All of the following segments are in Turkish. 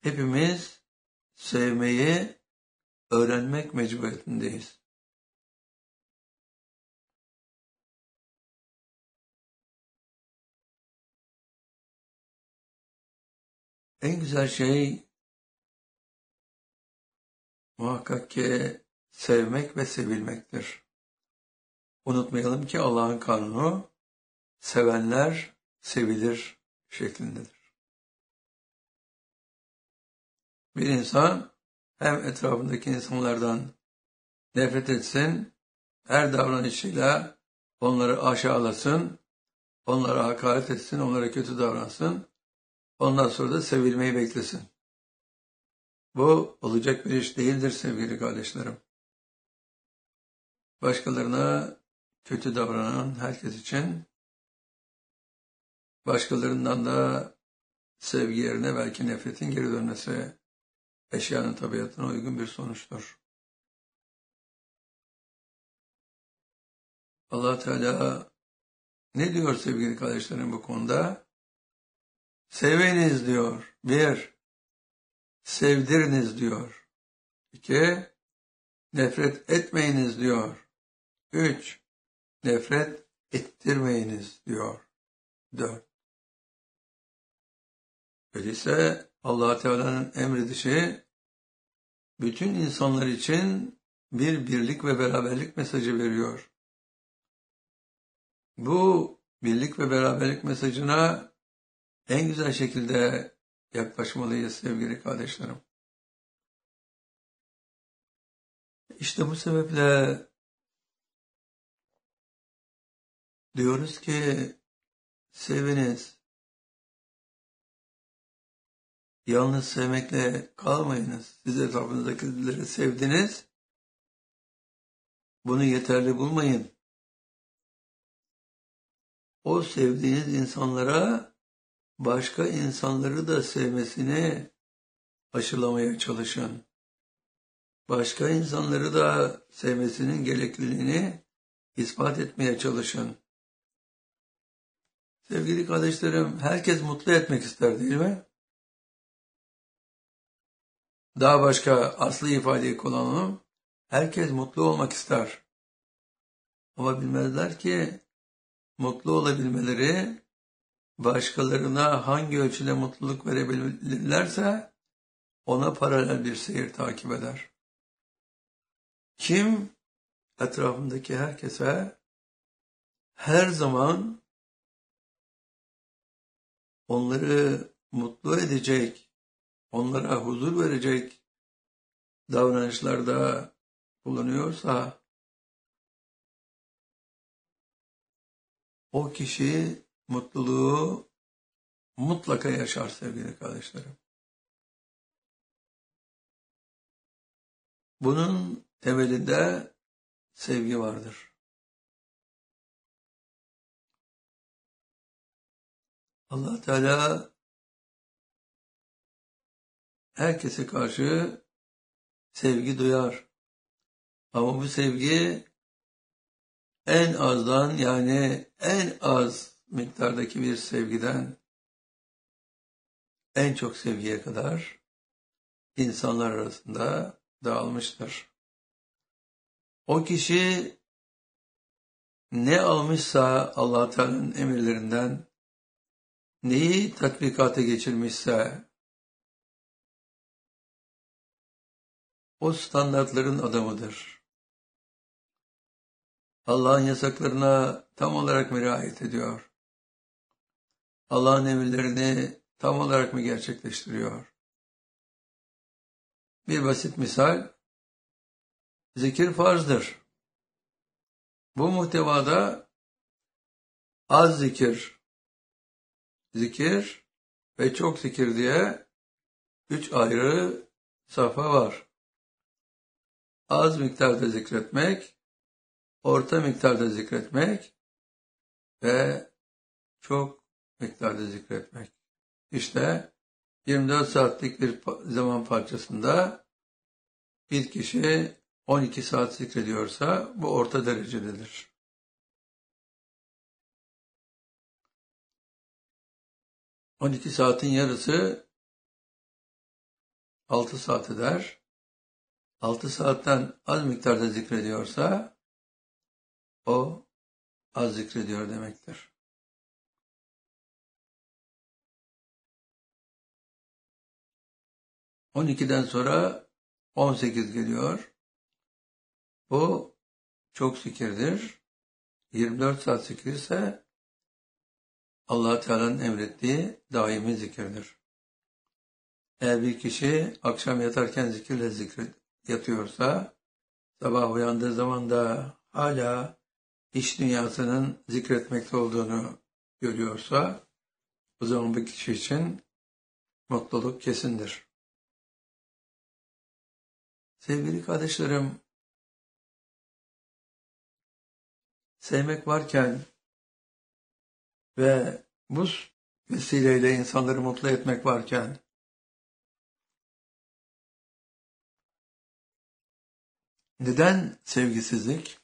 hepimiz sevmeyi öğrenmek mecburiyetindeyiz. En güzel şey muhakkak ki sevmek ve sevilmektir. Unutmayalım ki Allah'ın kanunu sevenler sevilir şeklindedir. Bir insan hem etrafındaki insanlardan nefret etsin, her davranışıyla onları aşağılasın, onlara hakaret etsin, onlara kötü davransın, ondan sonra da sevilmeyi beklesin. Bu olacak bir iş değildir sevgili kardeşlerim. Başkalarına kötü davranan herkes için başkalarından da sevgi yerine belki nefretin geri dönmesi eşyanın tabiatına uygun bir sonuçtur. Allah Teala ne diyor sevgili kardeşlerim bu konuda? Seviniz diyor. 1. Sevdiriniz diyor. 2. Nefret etmeyiniz diyor. 3. Nefret ettirmeyiniz diyor. 4. Öyleyse Allah Teala'nın emredişi bütün insanlar için bir birlik ve beraberlik mesajı veriyor. Bu birlik ve beraberlik mesajına en güzel şekilde yaklaşmalıyız sevgili kardeşlerim. İşte bu sebeple diyoruz ki seviniz. Yalnız sevmekle kalmayınız. Siz etrafınızdakileri sevdiniz. Bunu yeterli bulmayın. O sevdiğiniz insanlara başka insanları da sevmesini aşılamaya çalışın. Başka insanları da sevmesinin gerekliliğini ispat etmeye çalışın. Sevgili kardeşlerim, herkes mutlu etmek ister değil mi? Daha başka aslı ifadeyi kullanalım. Herkes mutlu olmak ister. Ama bilmezler ki mutlu olabilmeleri başkalarına hangi ölçüde mutluluk verebilirlerse ona paralel bir seyir takip eder. Kim etrafındaki herkese her zaman onları mutlu edecek, onlara huzur verecek davranışlarda bulunuyorsa o kişi mutluluğu mutlaka yaşar sevgili kardeşlerim. Bunun temelinde sevgi vardır. Allah Teala herkese karşı sevgi duyar. Ama bu sevgi en azdan, yani en az miktardaki bir sevgiden en çok sevgiye kadar insanlar arasında dağılmıştır. O kişi ne almışsa Allah Teala'nın emirlerinden, neyi tatbikata geçirmişse o standartların adamıdır. Allah'ın yasaklarına tam olarak mı riayet ediyor? Allah'ın emirlerini tam olarak mı gerçekleştiriyor? Bir basit misal, zikir farzdır. Bu muhtevada az zikir, zikir ve çok zikir diye 3 ayrı safha var. Az miktarda zikretmek, orta miktarda zikretmek ve çok miktarda zikretmek. İşte 24 saatlik bir zaman parçasında bir kişi 12 saat zikrediyorsa bu orta derecededir. ...12 saatin yarısı 6 saat eder. 6 saatten az miktarda zikrediyorsa o az zikrediyor demektir. ...12'den sonra 18 geliyor. Bu çok zikirdir. 24 saat zikir ise Allah Teala'nın emrettiği daimi zikirdir. Eğer bir kişi akşam yatarken zikirle yatıyorsa, sabah uyandığı zaman da hala iç dünyasının zikretmekte olduğunu görüyorsa, o zaman bu kişi için mutluluk kesindir. Sevgili kardeşlerim, sevmek varken ve bu vesileyle insanları mutlu etmek varken, neden sevgisizlik?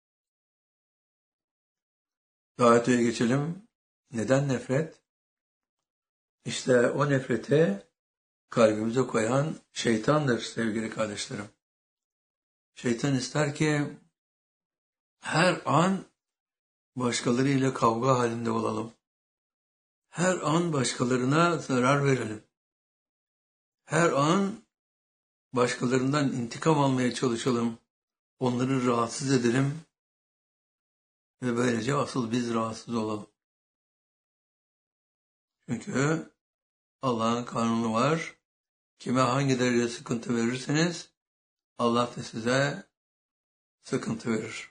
Daha öteye geçelim. Neden nefret? İşte o nefreti kalbimize koyan şeytandır sevgili kardeşlerim. Şeytan ister ki her an başkalarıyla kavga halinde olalım. Her an başkalarına zarar verelim. Her an başkalarından intikam almaya çalışalım. Onları rahatsız edelim. Ve böylece asıl biz rahatsız olalım. Çünkü Allah'ın kanunu var. Kime hangi derece sıkıntı verirseniz Allah da size sıkıntı verir.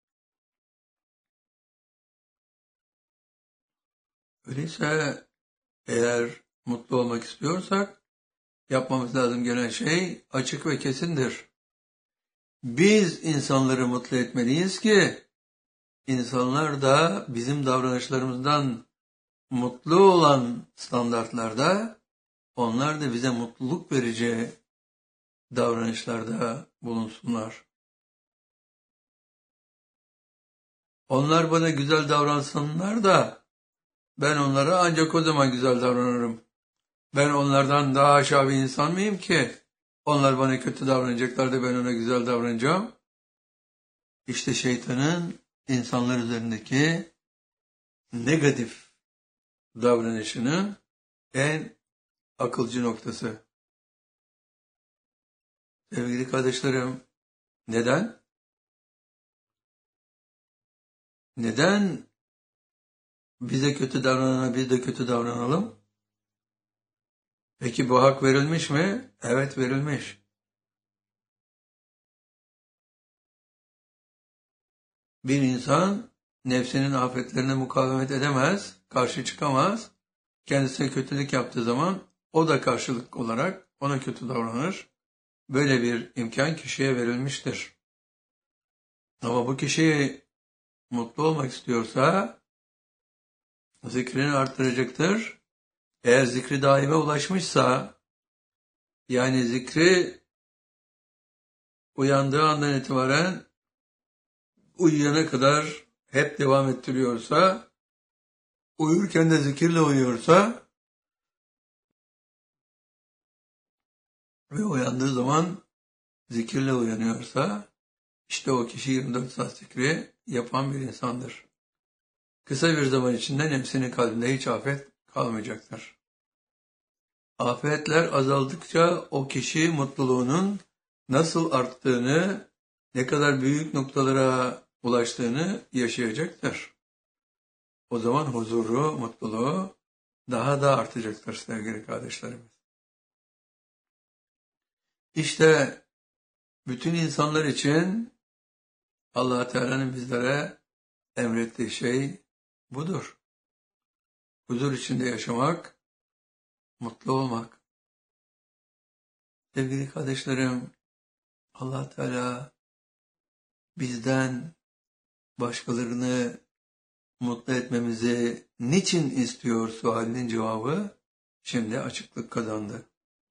Öyleyse eğer mutlu olmak istiyorsak yapmamız lazım gelen şey açık ve kesindir. Biz insanları mutlu etmeliyiz ki insanlar da bizim davranışlarımızdan mutlu olan standartlarda onlar da bize mutluluk verici davranışlarda bulunsunlar. Onlar bana güzel davransınlar da ben onlara ancak o zaman güzel davranırım. Ben onlardan daha aşağı bir insan mıyım ki? Onlar bana kötü davranacaklar da ben ona güzel davranacağım. İşte şeytanın insanlar üzerindeki negatif davranışının en akılcı noktası. Sevgili kardeşlerim, neden? Neden bize kötü davranana biz de kötü davranalım? Peki bu hak verilmiş mi? Evet, verilmiş. Bir insan nefsinin afetlerine mukavemet edemez, karşı çıkamaz. Kendisine kötülük yaptığı zaman o da karşılık olarak ona kötü davranır. Böyle bir imkan kişiye verilmiştir. Ama bu kişi mutlu olmak istiyorsa zikrini arttıracaktır. Eğer zikri daime ulaşmışsa, yani zikri uyandığı andan itibaren uyuyana kadar hep devam ettiriyorsa, uyurken de zikirle uyuyorsa ve uyandığı zaman zikirle uyanıyorsa, işte o kişi 24 saat zikri yapan bir insandır. Kısa bir zaman içinde nefsinin kalbinde hiç afet kalmayacaktır. Afetler azaldıkça o kişi mutluluğunun nasıl arttığını, ne kadar büyük noktalara ulaştığını yaşayacaktır. O zaman huzuru, mutluluğu daha da artacaktır sevgili kardeşlerimiz. İşte bütün insanlar için Allah Teala'nın bizlere emrettiği şey budur. Huzur içinde yaşamak, mutlu olmak. Sevgili kardeşlerim, Allah Teala bizden başkalarını mutlu etmemizi niçin istiyor sualinin cevabı şimdi açıklık kazandı.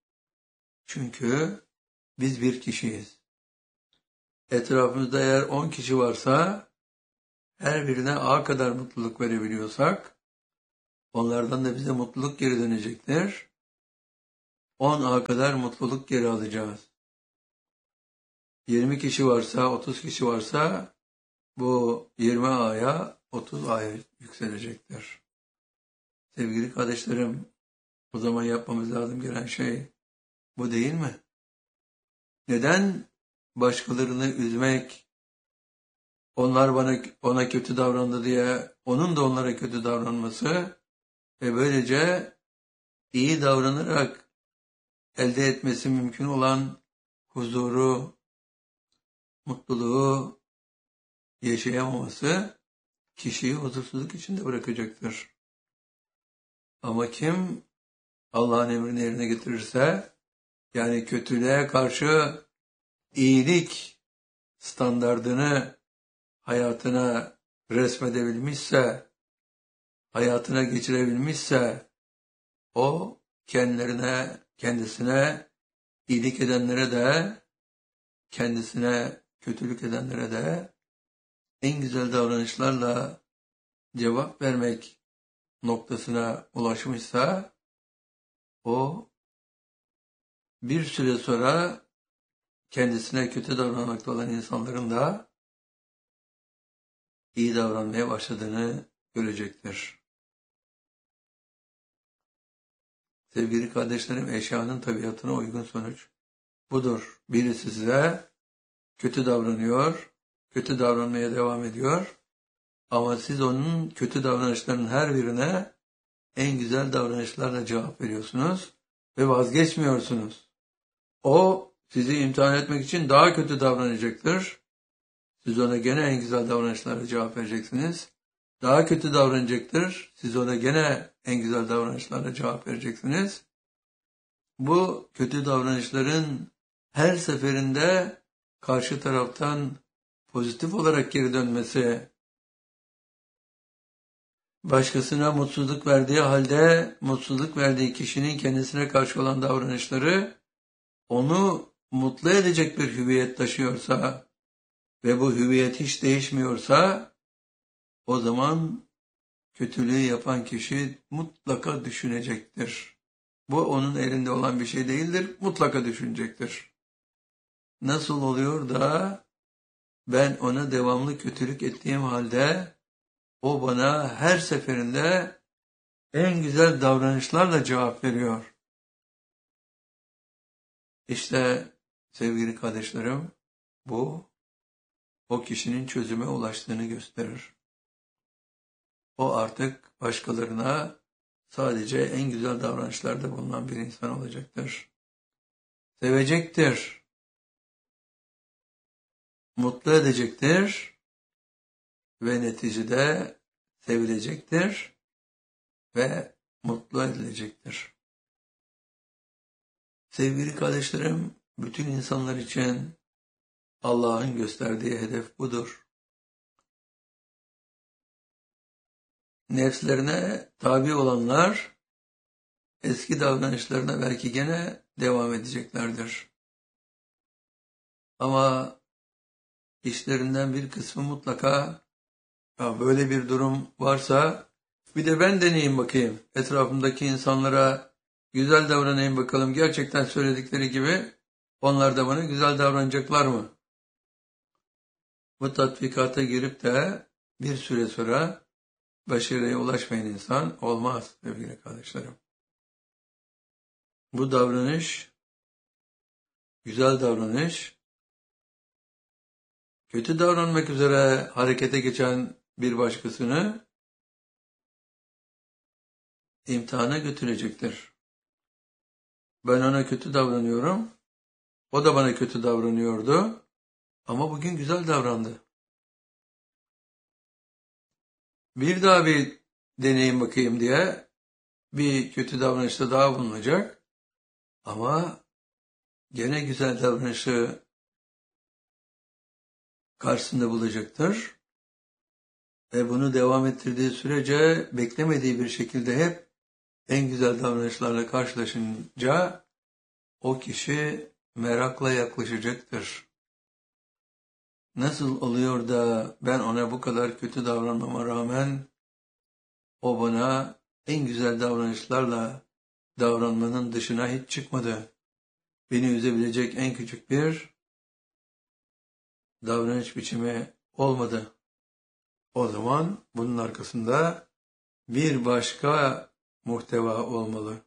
Çünkü biz bir kişiyiz. Etrafımızda eğer 10 kişi varsa her birine A kadar mutluluk verebiliyorsak onlardan da bize mutluluk geri dönecektir. 10A kadar mutluluk geri alacağız. 20 kişi varsa, 30 kişi varsa bu 20A'ya 30A'ya yükselecektir. Sevgili kardeşlerim, o zaman yapmamız lazım gelen şey bu değil mi? Neden başkalarını üzmek, onlar ona kötü davrandı diye onun da onlara kötü davranması ve böylece iyi davranarak elde etmesi mümkün olan huzuru, mutluluğu yaşayamaması kişiyi huzursuzluk içinde bırakacaktır. Ama kim Allah'ın emrini yerine getirirse, yani kötülüğe karşı iyilik standardını hayatına resmedebilmişse, hayatına geçirebilmişse, o kendisine iyilik edenlere de, kendisine kötülük edenlere de en güzel davranışlarla cevap vermek noktasına ulaşmışsa, o bir süre sonra kendisine kötü davranmakta olan insanların da iyi davranmaya başladığını görecektir. Sevgili kardeşlerim, eşyanın tabiatına uygun sonuç budur. Birisi size kötü davranıyor, kötü davranmaya devam ediyor ama siz onun kötü davranışlarının her birine en güzel davranışlarla cevap veriyorsunuz ve vazgeçmiyorsunuz. O sizi imtihan etmek için daha kötü davranacaktır. Siz ona gene en güzel davranışlarla cevap vereceksiniz. Daha kötü davranacaktır. Siz ona gene en güzel davranışlarla cevap vereceksiniz. Bu kötü davranışların her seferinde karşı taraftan pozitif olarak geri dönmesi, başkasına mutsuzluk verdiği halde mutsuzluk verdiği kişinin kendisine karşı olan davranışları onu mutlu edecek bir hüviyet taşıyorsa ve bu hüviyet hiç değişmiyorsa, o zaman kötülüğü yapan kişi mutlaka düşünecektir. Bu onun elinde olan bir şey değildir, mutlaka düşünecektir. Nasıl oluyor da ben ona devamlı kötülük ettiğim halde o bana her seferinde en güzel davranışlarla cevap veriyor? İşte sevgili kardeşlerim, bu o kişinin çözüme ulaştığını gösterir. O artık başkalarına sadece en güzel davranışlarda bulunan bir insan olacaktır. Sevecektir, mutlu edecektir ve neticede sevilecektir ve mutlu edilecektir. Sevgili kardeşlerim, bütün insanlar için Allah'ın gösterdiği hedef budur. Nefslerine tabi olanlar eski davranışlarına belki gene devam edeceklerdir. Ama işlerinden bir kısmı mutlaka, ya böyle bir durum varsa bir de ben deneyeyim bakayım. Etrafımdaki insanlara güzel davranayım bakalım. Gerçekten söyledikleri gibi onlar da bana güzel davranacaklar mı? Bu tatbikata girip de bir süre sonra başarıya ulaşmayan insan olmaz sevgili kardeşlerim. Bu davranış, güzel davranış, kötü davranmak üzere harekete geçen bir başkasını imtihana götürecektir. Ben ona kötü davranıyorum, o da bana kötü davranıyordu ama bugün güzel davrandı. Bir daha bir deneyim bakayım diye bir kötü davranışta daha bulunacak ama gene güzel davranışı karşısında bulacaktır. Ve bunu devam ettirdiği sürece beklemediği bir şekilde hep en güzel davranışlarla karşılaşınca o kişi merakla yaklaşacaktır. Nasıl oluyor da ben ona bu kadar kötü davranmama rağmen o bana en güzel davranışlarla davranmanın dışına hiç çıkmadı. Beni üzebilecek en küçük bir davranış biçimi olmadı. O zaman bunun arkasında bir başka muhteva olmalı.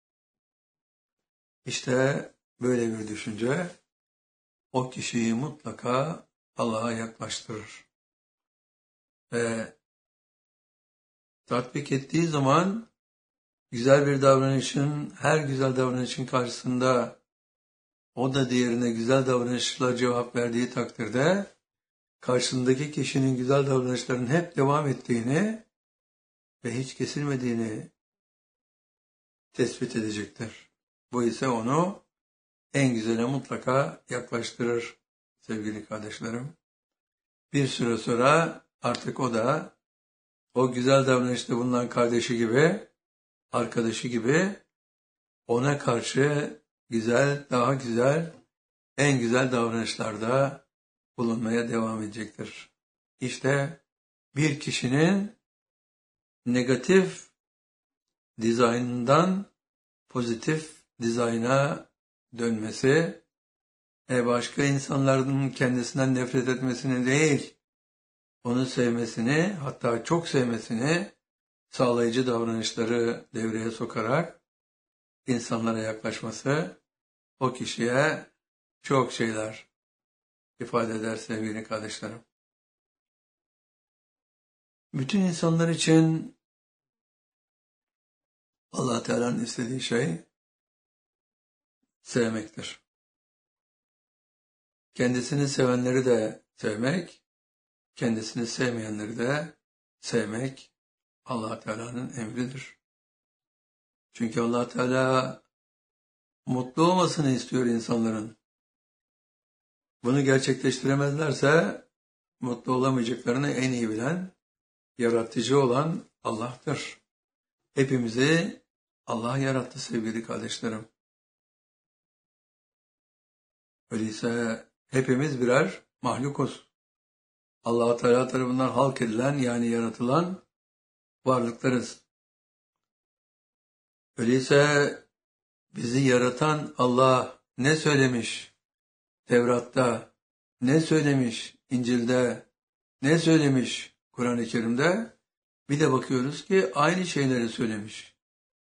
İşte böyle bir düşünce o kişiyi mutlaka Allah'a yaklaştırır. Ve tatbik ettiği zaman güzel bir davranışın, her güzel davranışın karşısında o da diğerine güzel davranışla cevap verdiği takdirde karşısındaki kişinin güzel davranışlarının hep devam ettiğini ve hiç kesilmediğini tespit edecektir. Bu ise onu en güzele mutlaka yaklaştırır sevgili kardeşlerim. Bir süre sonra artık o da o güzel davranışta bulunan kardeşi gibi, arkadaşı gibi ona karşı güzel, daha güzel, en güzel davranışlarda bulunmaya devam edecektir. İşte bir kişinin negatif dizaynından pozitif dizayna dönmesi, başka insanların kendisinden nefret etmesini değil, onu sevmesini, hatta çok sevmesini sağlayıcı davranışları devreye sokarak insanlara yaklaşması o kişiye çok şeyler ifade eder sevgili kardeşlerim. Bütün insanlar için Allah Teala'nın istediği şey sevmektir. Kendisini sevenleri de sevmek, kendisini sevmeyenleri de sevmek Allah Teala'nın emridir. Çünkü Allah Teala mutlu olmasını istiyor insanların. Bunu gerçekleştiremezlerse mutlu olamayacaklarını en iyi bilen, yaratıcı olan Allah'tır. Hepimizi Allah yarattı sevgili kardeşlerim. Öyleyse hepimiz birer mahlukuz. Allah Teala tarafından halk edilen yani yaratılan varlıklarız. Öyleyse bizi yaratan Allah ne söylemiş Tevrat'ta, ne söylemiş İncil'de, ne söylemiş Kur'an-ı Kerim'de, bir de bakıyoruz ki aynı şeyleri söylemiş.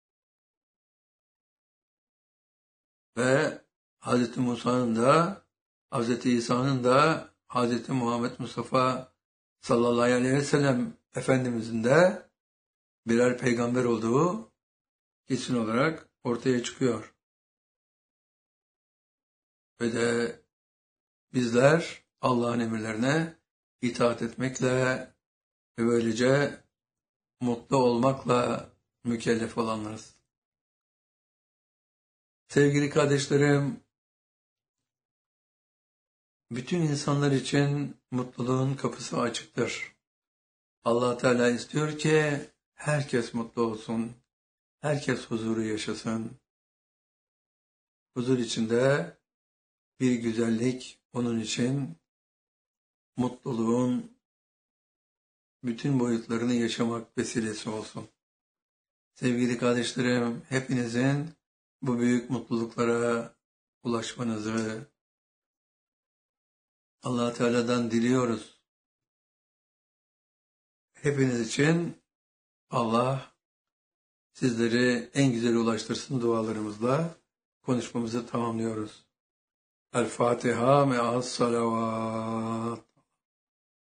Ve Hz. Musa'nın da, Hz. İsa'nın da, Hz. Muhammed Mustafa sallallahu aleyhi ve sellem Efendimizin de birer peygamber olduğu kesin olarak ortaya çıkıyor. Ve de bizler Allah'ın emirlerine itaat etmekle ve böylece mutlu olmakla mükellef olanlarız. Sevgili kardeşlerim, bütün insanlar için mutluluğun kapısı açıktır. Allah Teala istiyor ki herkes mutlu olsun, herkes huzuru yaşasın. Huzur içinde bir güzellik onun için mutluluğun bütün boyutlarını yaşamak vesilesi olsun. Sevgili kardeşlerim, hepinizin bu büyük mutluluklara ulaşmanızı Allah Teala'dan diliyoruz. Hepiniz için Allah sizleri en güzel ulaştırsın dualarımızla konuşmamızı tamamlıyoruz. El Fatiha me'as salavat.